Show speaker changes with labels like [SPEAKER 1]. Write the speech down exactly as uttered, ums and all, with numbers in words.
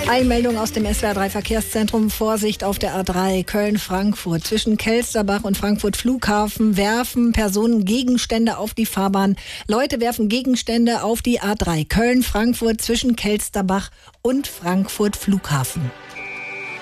[SPEAKER 1] Einmeldung aus dem S W R drei Verkehrszentrum. Vorsicht auf der A drei Köln-Frankfurt. Zwischen Kelsterbach und Frankfurt Flughafen werfen Personen Gegenstände auf die Fahrbahn. Leute werfen Gegenstände auf die A drei Köln-Frankfurt zwischen Kelsterbach und Frankfurt Flughafen.